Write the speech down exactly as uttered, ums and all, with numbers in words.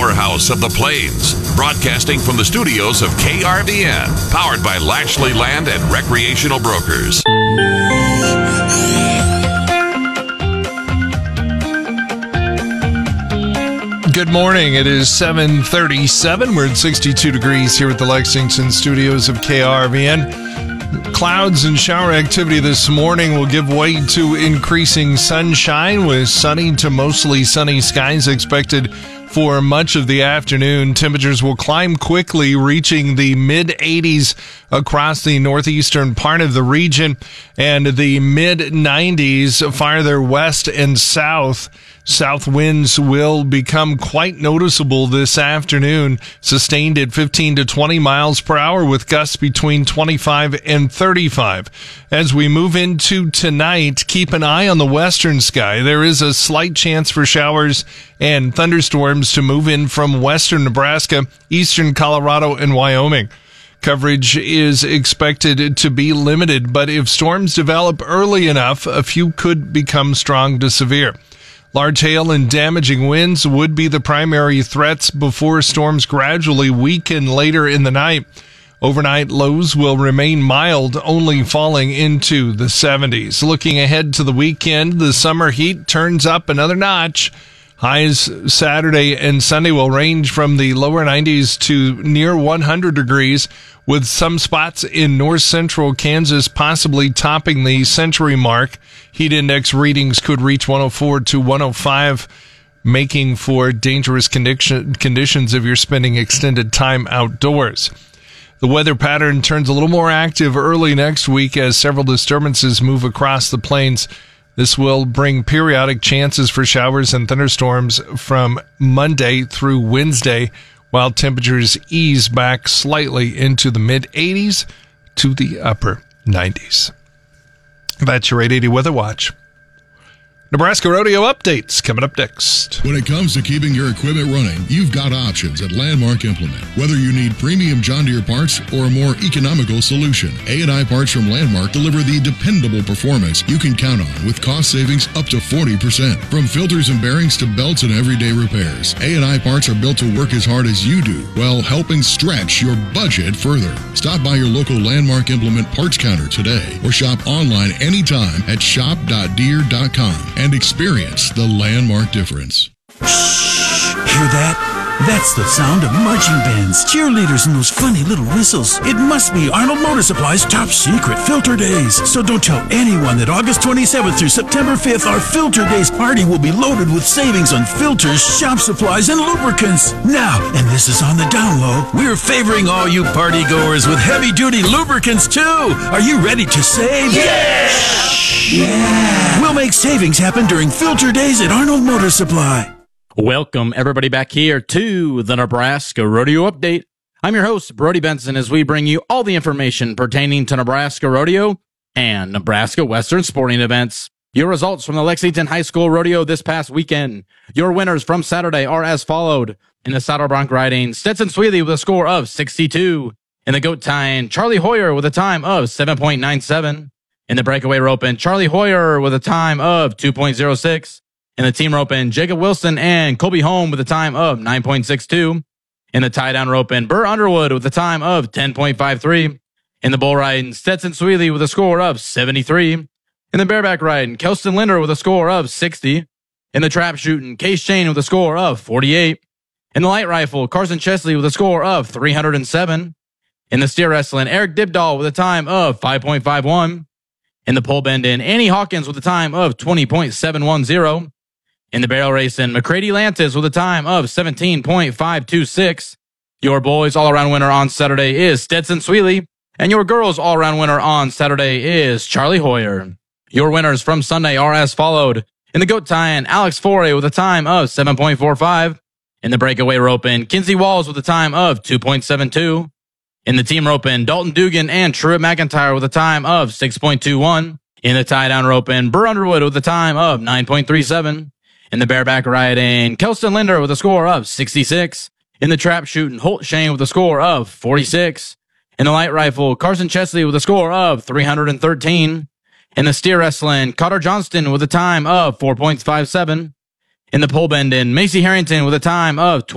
powerhouse of the Plains, broadcasting from the studios of K R V N, powered by Lashley Land and Recreational Brokers. Good morning. It is seven thirty-seven. We're at sixty-two degrees here at the Lexington studios of K R V N. Clouds and shower activity this morning will give way to increasing sunshine, with sunny to mostly sunny skies expected for much of the afternoon. Temperatures will climb quickly, reaching the mid eighties across the northeastern part of the region and the mid nineties farther west and south. South winds will become quite noticeable this afternoon, sustained at fifteen to twenty miles per hour with gusts between twenty-five and thirty-five. As we move into tonight, keep an eye on the western sky. There is a slight chance for showers and thunderstorms to move in from western Nebraska, eastern Colorado, and Wyoming. Coverage is expected to be limited, but if storms develop early enough, a few could become strong to severe. Large hail and damaging winds would be the primary threats before storms gradually weaken later in the night. Overnight lows will remain mild, only falling into the seventies. Looking ahead to the weekend, the summer heat turns up another notch. Highs Saturday and Sunday will range from the lower nineties to near one hundred degrees, with some spots in north central Kansas possibly topping the century mark. Heat index readings could reach one oh four to one oh five, making for dangerous condition, conditions if you're spending extended time outdoors. The weather pattern turns a little more active early next week as several disturbances move across the plains. This will bring periodic chances for showers and thunderstorms from Monday through Wednesday, while temperatures ease back slightly into the mid eighties to the upper nineties. That's your eight eighty Weather Watch. Nebraska Rodeo updates coming up next. When it comes to keeping your equipment running, you've got options at Landmark Implement. Whether you need premium John Deere parts or a more economical solution, A and I parts from Landmark deliver the dependable performance you can count on with cost savings up to forty percent. From filters and bearings to belts and everyday repairs, A and I parts are built to work as hard as you do while helping stretch your budget further. Stop by your local Landmark Implement parts counter today or shop online anytime at shop dot deere dot com. And experience the Landmark difference. Shh! Hear that? That's the sound of marching bands, cheerleaders, and those funny little whistles. It must be Arnold Motor Supply's top secret Filter Days. So don't tell anyone that August twenty-seventh through September fifth, our Filter Days party will be loaded with savings on filters, shop supplies, and lubricants. Now, and this is on the down low, we're favoring all you party goers with heavy-duty lubricants, too. Are you ready to save? Yeah! Yeah! We'll make savings happen during Filter Days at Arnold Motor Supply. Welcome, everybody, back here to the Nebraska Rodeo Update. I'm your host, Brody Benson, as we bring you all the information pertaining to Nebraska Rodeo and Nebraska Western sporting events. Your results from the Lexington High School Rodeo this past weekend. Your winners from Saturday are as followed. In the saddle bronc riding, Stetson Sweely with a score of sixty-two. In the goat tying, Charlie Hoyer with a time of seven point nine seven. In the breakaway roping, Charlie Hoyer with a time of two point oh six. In the team roping, Jacob Wilson and Colby Holm with a time of nine point six two. In the tie-down roping, Burr Underwood with a time of ten point five three. In the bull riding, Stetson Sweely with a score of seventy-three. In the bareback riding, Kelston Linder with a score of sixty. In the trap shooting, Case Shane with a score of forty-eight. In the light rifle, Carson Chesley with a score of three hundred seven. In the steer wrestling, Eric Dibdahl with a time of five point five one. In the pole bending, Annie Hawkins with a time of twenty point seven one zero. In the barrel racing, McCready Lantis with a time of seventeen point five two six. Your boys all-around winner on Saturday is Stetson Sweely, and your girls all-around winner on Saturday is Charlie Hoyer. Your winners from Sunday are as followed. In the goat tying, Alex Foray with a time of seven point four five. In the breakaway roping, Kinsey Walls with a time of two point seven two. In the team roping, Dalton Dugan and Truett McIntyre with a time of six point two one. In the tie-down roping, Burr Underwood with a time of nine point three seven. In the bareback riding, Kelston Linder with a score of sixty-six. In the trap shooting, Holt Shane with a score of forty-six. In the light rifle, Carson Chesley with a score of three hundred thirteen. In the steer wrestling, Cotter Johnston with a time of four point five seven. In the pole bending, Macy Harrington with a time of